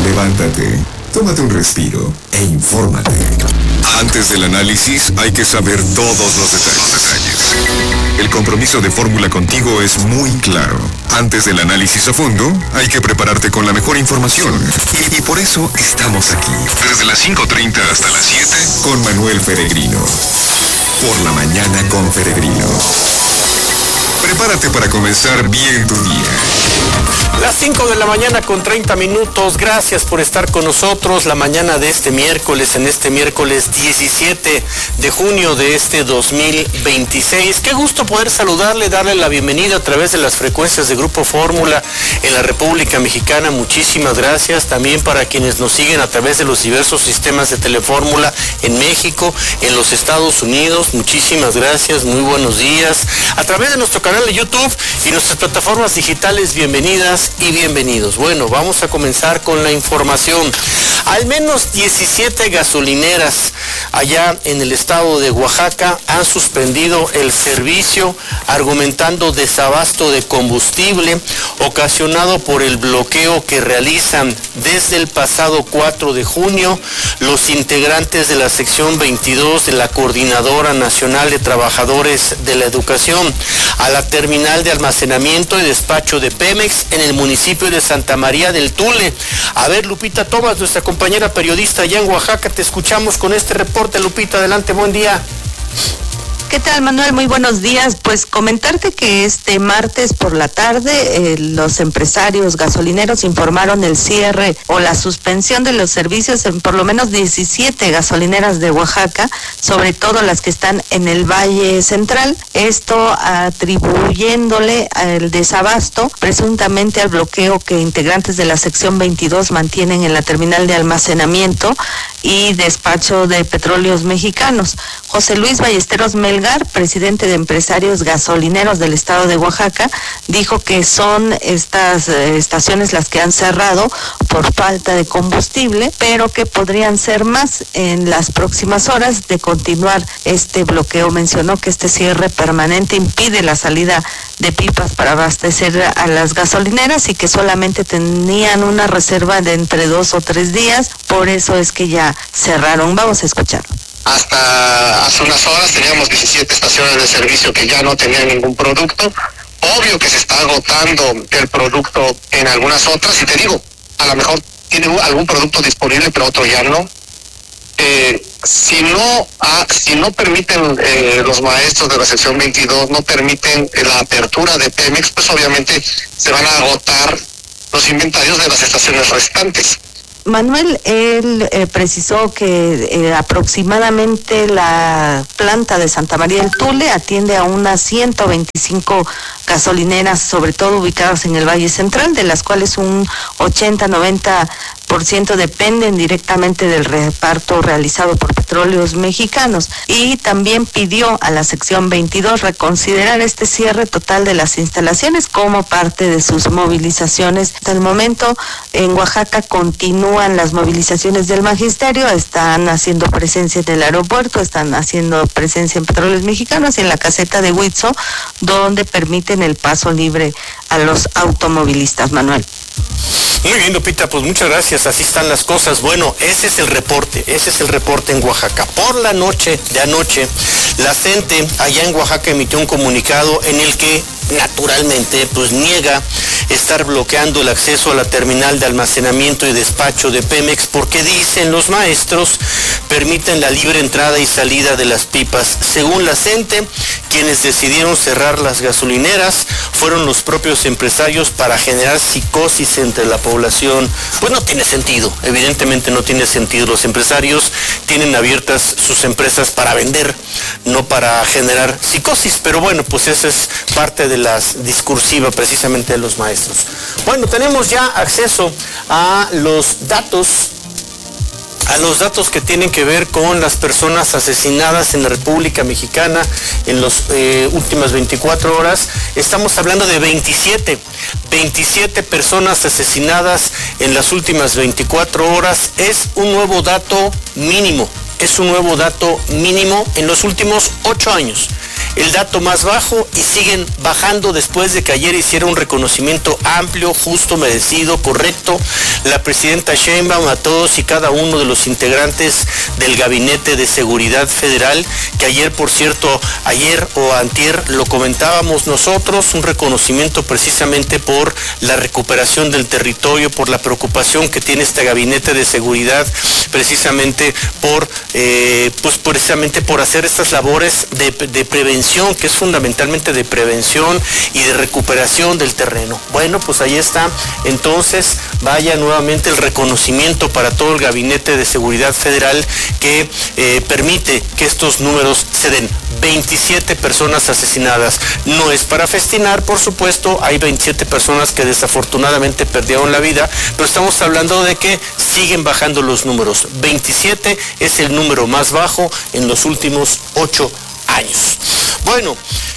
Levántate, tómate un respiro e infórmate. Antes del análisis hay que saber todos los detalles. El compromiso de Fórmula contigo es muy claro. Antes del análisis a fondo, hay que prepararte con la mejor información. Y por eso estamos aquí. Desde las 5:30 hasta las 7 con Manuel Peregrino. Por la mañana con Peregrino. Prepárate para comenzar bien tu día. Las 5 de la mañana con 30 minutos. Gracias por estar con nosotros la mañana de este miércoles, en este miércoles 17 de junio de este 2026. Qué gusto poder saludarle, darle la bienvenida a través de las frecuencias de Grupo Fórmula en la República Mexicana. Muchísimas gracias. También para quienes nos siguen a través de los diversos sistemas de Telefórmula en México, en los Estados Unidos. Muchísimas gracias. Muy buenos días. A través de nuestro canal de YouTube y nuestras plataformas digitales, bienvenidas y bienvenidos. Bueno, vamos a comenzar con la información. Al menos 17 gasolineras allá en el estado de Oaxaca han suspendido el servicio argumentando desabasto de combustible ocasionado por el bloqueo que realizan desde el pasado 4 de junio los integrantes de la sección 22 de la Coordinadora Nacional de Trabajadores de la Educación a la terminal de almacenamiento y despacho de Pemex en el municipio de Santa María del Tule. A ver, Lupita Tomás, nuestra compañera periodista allá en Oaxaca, te escuchamos con este reporte. Lupita, adelante, buen día. ¿Qué tal, Manuel? Muy buenos días. Pues comentarte que este martes por la tarde los empresarios gasolineros informaron el cierre o la suspensión de los servicios en por lo menos 17 gasolineras de Oaxaca, sobre todo las que están en el Valle Central. Esto atribuyéndole al desabasto presuntamente al bloqueo que integrantes de la sección 22 mantienen en la terminal de almacenamiento y despacho de petróleos mexicanos. José Luis Ballesteros Melgar, presidente de empresarios gasolineros del estado de Oaxaca, dijo que son estas estaciones las que han cerrado por falta de combustible, pero que podrían ser más en las próximas horas de continuar este bloqueo. Mencionó que este cierre permanente impide la salida de pipas para abastecer a las gasolineras y que solamente tenían una reserva de entre 2 o 3 días, por eso es que ya cerraron. Vamos a escuchar. Hasta hace unas horas teníamos 17 estaciones de servicio que ya no tenían ningún producto. Obvio que se está agotando el producto en algunas otras, y te digo, a lo mejor tiene algún producto disponible, pero otro ya no. Si no permiten los maestros de la sección 22, no permiten la apertura de Pemex, pues obviamente se van a agotar los inventarios de las estaciones restantes. Manuel, él precisó que aproximadamente la planta de Santa María del Tule atiende a unas 125 gasolineras, sobre todo ubicadas en el Valle Central, de las cuales un 80-90% dependen directamente del reparto realizado por petróleos mexicanos, y también pidió a la sección 22 reconsiderar este cierre total de las instalaciones como parte de sus movilizaciones. Hasta el momento en Oaxaca continúan las movilizaciones del magisterio, están haciendo presencia en el aeropuerto, están haciendo presencia en petróleos mexicanos y en la caseta de Huitzo, donde permiten el paso libre a los automovilistas. Manuel. Muy bien, Lupita, pues muchas gracias, así están las cosas. Bueno, ese es el reporte en Oaxaca. Por la noche de anoche, la CENTE allá en Oaxaca emitió un comunicado en el que naturalmente pues niega estar bloqueando el acceso a la terminal de almacenamiento y despacho de Pemex porque, dicen los maestros, permiten la libre entrada y salida de las pipas. Según la CENTE, quienes decidieron cerrar las gasolineras fueron los propios empresarios para generar psicosis entre la población. Pues no tiene sentido, evidentemente no tiene sentido. Los empresarios tienen abiertas sus empresas para vender, no para generar psicosis, pero bueno, pues esa es parte de la discursiva precisamente de los maestros. Bueno, tenemos ya acceso a los datos que tienen que ver con las personas asesinadas en la República Mexicana en las últimas 24 horas. Estamos hablando de 27 personas asesinadas en las últimas 24 horas. Es un nuevo dato mínimo en los últimos 8 años. el dato más bajo y siguen bajando después de que ayer hiciera un reconocimiento amplio, justo, merecido, correcto, la presidenta Sheinbaum a todos y cada uno de los integrantes del Gabinete de Seguridad Federal, que ayer, por cierto, ayer o antier lo comentábamos nosotros, un reconocimiento precisamente por la recuperación del territorio, por la preocupación que tiene este Gabinete de Seguridad, precisamente por hacer estas labores de prevención, que es fundamentalmente de prevención y de recuperación del terreno. Bueno, pues ahí está, entonces, vaya nuevamente el reconocimiento para todo el Gabinete de Seguridad Federal que permite que estos números se den. 27 personas asesinadas. No es para festinar, por supuesto, hay 27 personas que desafortunadamente perdieron la vida, pero estamos hablando de que siguen bajando los números. 27 es el número más bajo en los últimos 8 años. Bueno,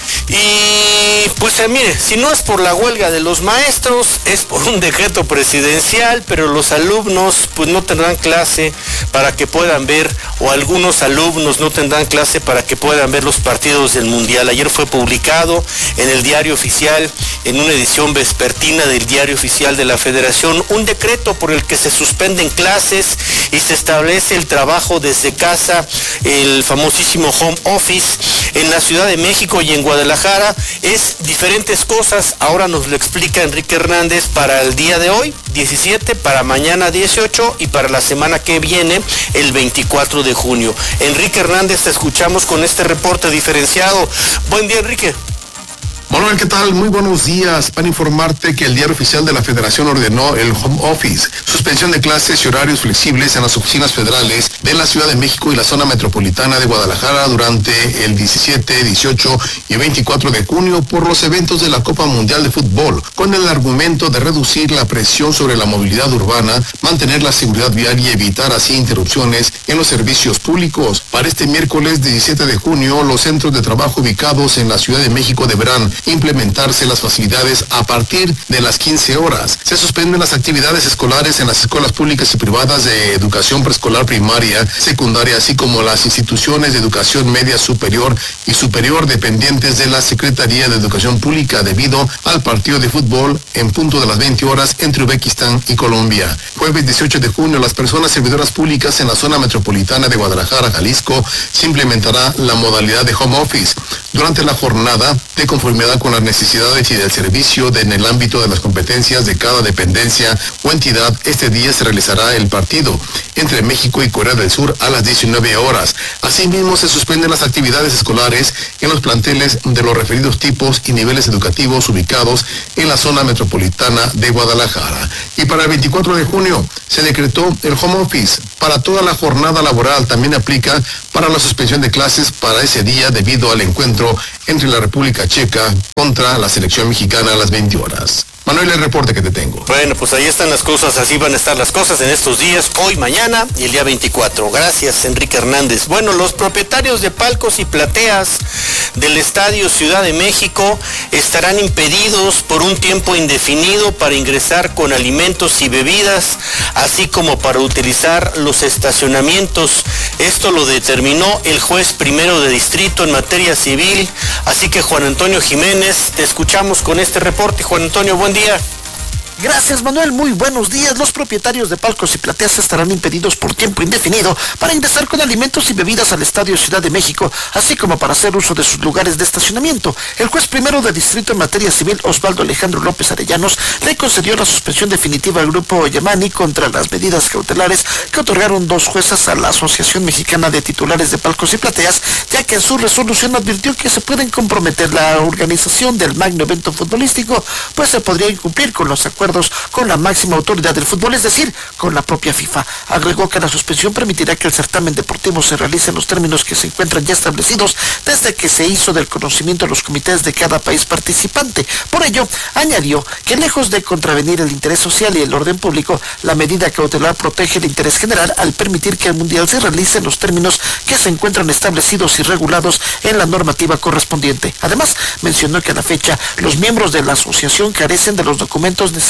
y pues mire, si no es por la huelga de los maestros, es por un decreto presidencial, pero los alumnos pues no tendrán clase para que puedan ver, o algunos alumnos no tendrán clase para que puedan ver los partidos del Mundial. Ayer fue publicado en el Diario Oficial, en una edición vespertina del Diario Oficial de la Federación, un decreto por el que se suspenden clases y se establece el trabajo desde casa, el famosísimo home office. En la Ciudad de México y en Guadalajara es diferentes cosas. Ahora nos lo explica Enrique Hernández para el día de hoy, 17, para mañana 18 y para la semana que viene, el 24 de junio. Enrique Hernández, te escuchamos con este reporte diferenciado. Buen día, Enrique. Manuel, ¿qué tal? Muy buenos días. Para informarte que el Diario Oficial de la Federación ordenó el home office, suspensión de clases y horarios flexibles en las oficinas federales de la Ciudad de México y la zona metropolitana de Guadalajara durante el 17, 18 y 24 de junio por los eventos de la Copa Mundial de Fútbol, con el argumento de reducir la presión sobre la movilidad urbana, mantener la seguridad vial y evitar así interrupciones en los servicios públicos. Para este miércoles 17 de junio, los centros de trabajo ubicados en la Ciudad de México deberán implementarse las facilidades a partir de las 15 horas. Se suspenden las actividades escolares en las escuelas públicas y privadas de educación preescolar, primaria, secundaria, así como las instituciones de educación media superior y superior dependientes de la Secretaría de Educación Pública debido al partido de fútbol en punto de las 20 horas entre Uzbekistán y Colombia. Jueves 18 de junio, las personas servidoras públicas en la zona metropolitana de Guadalajara, Jalisco, se implementará la modalidad de home office durante la jornada de conformidad con las necesidades y del servicio en el ámbito de las competencias de cada dependencia o entidad. Este día se realizará el partido entre México y Corea del Sur a las 19 horas. Asimismo, se suspenden las actividades escolares en los planteles de los referidos tipos y niveles educativos ubicados en la zona metropolitana de Guadalajara. Y para el 24 de junio se decretó el home office para toda la jornada laboral. También aplica para la suspensión de clases para ese día debido al encuentro entre la República Checa contra la selección mexicana a las 20 horas. Manuel, el reporte que te tengo. Bueno, pues ahí están las cosas, así van a estar las cosas en estos días, hoy, mañana y el día 24. Gracias, Enrique Hernández. Bueno, los propietarios de palcos y plateas del Estadio Ciudad de México estarán impedidos por un tiempo indefinido para ingresar con alimentos y bebidas, así como para utilizar los estacionamientos. Esto lo determinó el juez primero de distrito en materia civil. Así que, Juan Antonio Jiménez, te escuchamos con este reporte. Juan Antonio, buen día. Gracias, Manuel, muy buenos días. Los propietarios de palcos y plateas estarán impedidos por tiempo indefinido para ingresar con alimentos y bebidas al Estadio Ciudad de México, así como para hacer uso de sus lugares de estacionamiento. El juez primero de distrito en materia civil, Osvaldo Alejandro López Arellanos, le concedió la suspensión definitiva al grupo Yamani contra las medidas cautelares que otorgaron dos juezas a la Asociación Mexicana de Titulares de Palcos y Plateas, ya que en su resolución advirtió que se pueden comprometer la organización del magno evento futbolístico, pues se podría incumplir con los acuerdos con la máxima autoridad del fútbol, es decir, con la propia FIFA. Agregó que la suspensión permitirá que el certamen deportivo se realice en los términos que se encuentran ya establecidos desde que se hizo del conocimiento de los comités de cada país participante. Por ello, añadió que lejos de contravenir el interés social y el orden público, la medida cautelar protege el interés general al permitir que el Mundial se realice en los términos que se encuentran establecidos y regulados en la normativa correspondiente. Además, mencionó que a la fecha los miembros de la asociación carecen de los documentos necesarios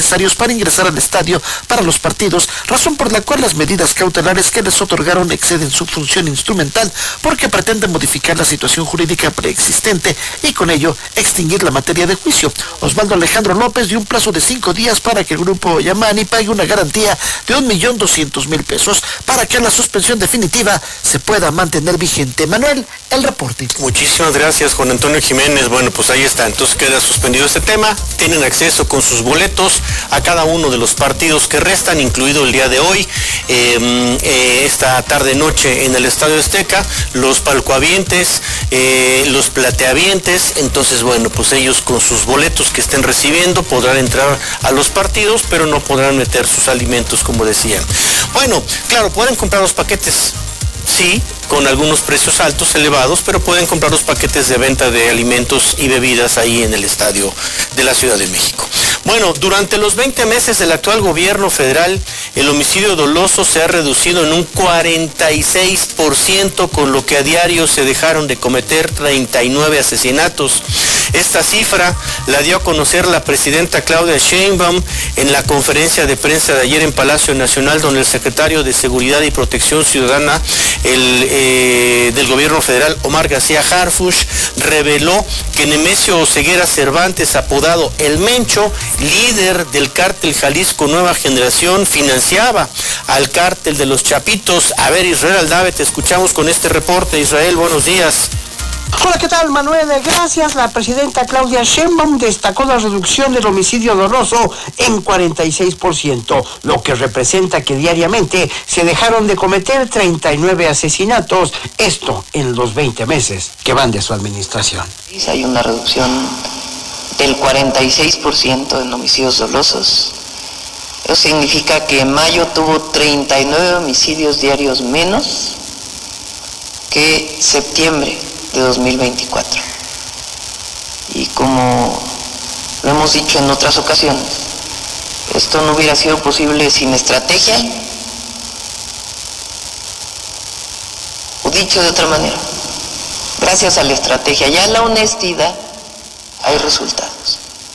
necesarios para ingresar al estadio para los partidos, razón por la cual las medidas cautelares que les otorgaron exceden su función instrumental porque pretenden modificar la situación jurídica preexistente y con ello extinguir la materia de juicio. Osvaldo Alejandro López dio un plazo de 5 días para que el grupo Yamani pague una garantía de 1.200.000 pesos para que la suspensión definitiva se pueda mantener vigente. Manuel, el reporte. Muchísimas gracias, Juan Antonio Jiménez. Bueno, pues ahí está, entonces queda suspendido este tema. Tienen acceso con sus boletos a cada uno de los partidos que restan, incluido el día de hoy, esta tarde-noche en el Estadio Azteca, los palcoavientes, los plateavientes. Entonces, bueno, pues ellos con sus boletos que estén recibiendo podrán entrar a los partidos, pero no podrán meter sus alimentos, como decían. Bueno, claro, pueden comprar los paquetes, sí, con algunos precios altos, elevados, pero pueden comprar los paquetes de venta de alimentos y bebidas ahí en el estadio de la Ciudad de México. Bueno, durante los 20 meses del actual gobierno federal, el homicidio doloso se ha reducido en un 46%, con lo que a diario se dejaron de cometer 39 asesinatos. Esta cifra la dio a conocer la presidenta Claudia Sheinbaum en la conferencia de prensa de ayer en Palacio Nacional, donde el secretario de Seguridad y Protección Ciudadana del gobierno federal, Omar García Harfuch, reveló que Nemesio Oseguera Cervantes, apodado El Mencho, líder del cártel Jalisco Nueva Generación, financiaba al cártel de los Chapitos. A ver, Israel Aldave, te escuchamos con este reporte. Israel, buenos días. Hola, ¿qué tal, Manuel? Gracias. La presidenta Claudia Sheinbaum destacó la reducción del homicidio doloso en 46%, lo que representa que diariamente se dejaron de cometer 39 asesinatos, esto en los 20 meses que van de su administración. Hay una reducción del 46% en homicidios dolosos. Eso significa que en mayo tuvo 39 homicidios diarios menos que septiembre de 2024. Y como lo hemos dicho en otras ocasiones, esto no hubiera sido posible sin estrategia, o dicho de otra manera, gracias a la estrategia y a la honestidad hay resultados.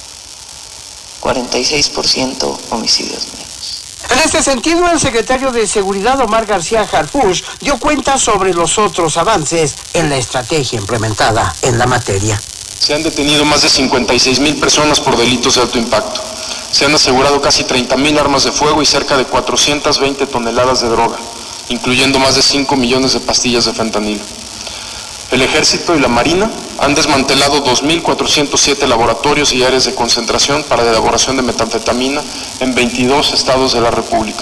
46% homicidios menos. En este sentido, el secretario de Seguridad, Omar García Harfuch, dio cuenta sobre los otros avances en la estrategia implementada en la materia. Se han detenido más de 56,000 personas por delitos de alto impacto. Se han asegurado casi 30,000 armas de fuego y cerca de 420 toneladas de droga, incluyendo más de 5 millones de pastillas de fentanilo. El Ejército y la Marina han desmantelado 2.407 laboratorios y áreas de concentración para la elaboración de metanfetamina en 22 estados de la República.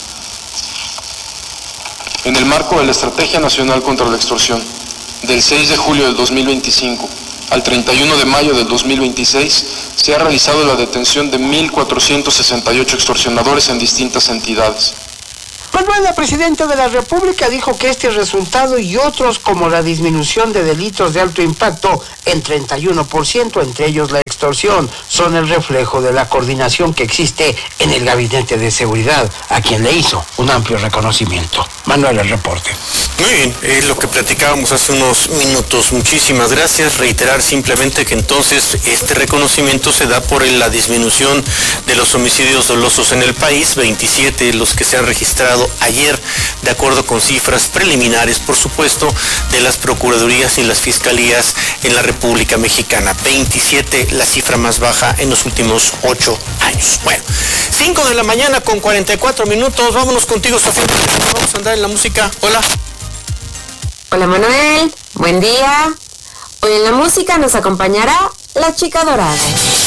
En el marco de la Estrategia Nacional contra la Extorsión, del 6 de julio del 2025 al 31 de mayo del 2026, se ha realizado la detención de 1.468 extorsionadores en distintas entidades. Manuel, la presidenta de la República dijo que este resultado y otros como la disminución de delitos de alto impacto en 31%, entre ellos la extorsión, son el reflejo de la coordinación que existe en el Gabinete de Seguridad, a quien le hizo un amplio reconocimiento. Manuel, el reporte. Muy bien, es lo que platicábamos hace unos minutos. Muchísimas gracias. Reiterar simplemente que entonces este reconocimiento se da por la disminución de los homicidios dolosos en el país, 27 los que se han registrado ayer, de acuerdo con cifras preliminares, por supuesto, de las procuradurías y las fiscalías en la República Mexicana. 27, la cifra más baja en los últimos 8 años. Bueno, 5 de la mañana con 44 minutos. Vámonos contigo, Sofía. Vamos a andar en la música. Hola. Hola, Manuel. Buen día. Hoy en la música nos acompañará La Chica Dorada.